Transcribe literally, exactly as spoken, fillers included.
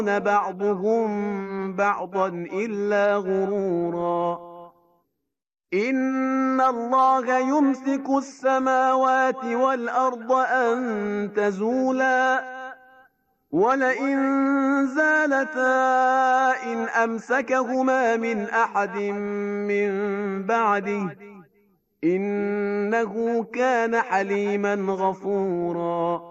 بعضهم بعضا إلا غرورا إن الله يمسك السماوات والأرض أن تزولا ولئن زالتا إن أمسكهما من أحد من بعده إنه كان حليما غفورا